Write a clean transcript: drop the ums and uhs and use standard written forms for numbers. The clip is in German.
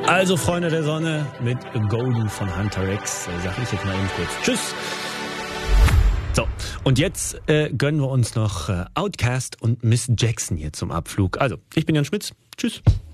Also Freunde der Sonne mit Golden von Hunter X, sag ich jetzt mal eben kurz Tschüss. So, und jetzt gönnen wir uns noch Outkast und Miss Jackson hier zum Abflug. Also, ich bin Jan Schmitz. Tschüss.